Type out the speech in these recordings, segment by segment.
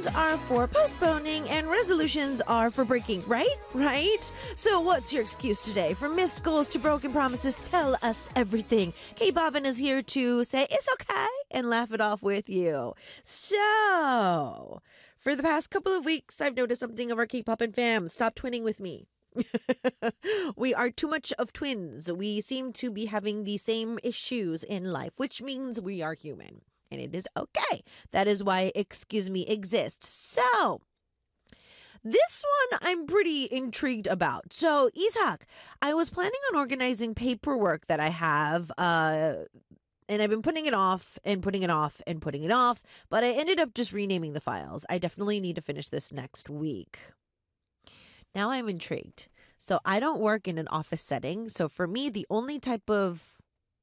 Plans are for postponing and resolutions are for breaking, right? Right? So what's your excuse today? From missed goals to broken promises, tell us everything. Kay Bobbin is here to say it's okay and laugh it off with you. So, for the past couple of weeks, I've noticed something of our K-Poppin' fam. Stop twinning with me. We are too much of twins. We seem to be having the same issues in life, which means we are human. And it is okay. That is why Excuse Me exists. So, this one I'm pretty intrigued about. So, Isaac, I was planning on organizing paperwork that I have, and I've been putting it off and putting it off and putting it off, but I ended up just renaming the files. I definitely need to finish this next week. Now I'm intrigued. So I don't work in an office setting. So for me, the only type of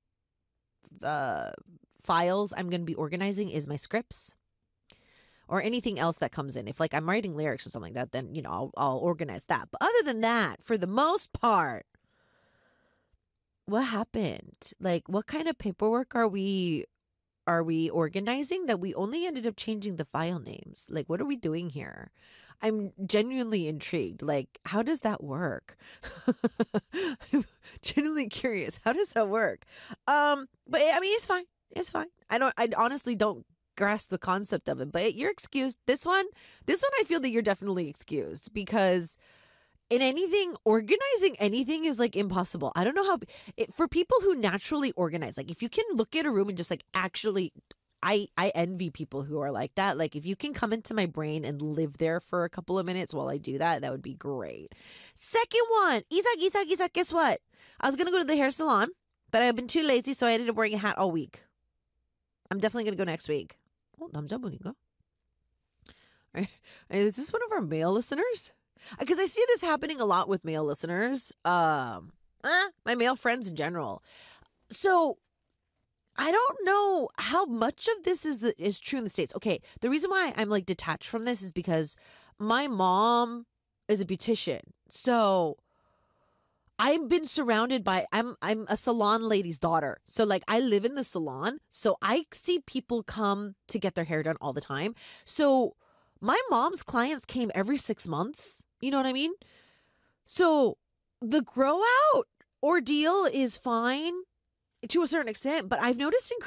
files I'm going to be organizing is my scripts or anything else that comes in. If like I'm writing lyrics or something like that, then, I'll organize that. But other than that, for the most part, what happened? Like, what kind of paperwork are we organizing that we only ended up changing the file names? Like, what are we doing here? I'm genuinely intrigued. Like, how does that work? I'm genuinely curious. How does that work? But I mean, it's fine. It's fine. I honestly don't grasp the concept of it, but you're excused. This one, I feel that you're definitely excused because in anything, organizing anything is like impossible. I don't know how for people who naturally organize, like if you can look at a room and just like actually, I envy people who are like that. Like if you can come into my brain and live there for a couple of minutes while I do that, that would be great. Second one, Isaac, guess what? I was going to go to the hair salon, but I've been too lazy, so I ended up wearing a hat all week. I'm definitely going to go next week. Oh, 남자 분인가? Is this one of our male listeners? Because I see this happening a lot with male listeners, my male friends in general. So I don't know how much of this is true in the States. Okay, the reason why I'm like detached from this is because my mom is a beautician. So I've been surrounded by I'm a salon lady's daughter. So like I live in the salon, so I see people come to get their hair done all the time. So my mom's clients came every 6 months. You know what I mean? So the grow out ordeal is fine to a certain extent, but I've noticed in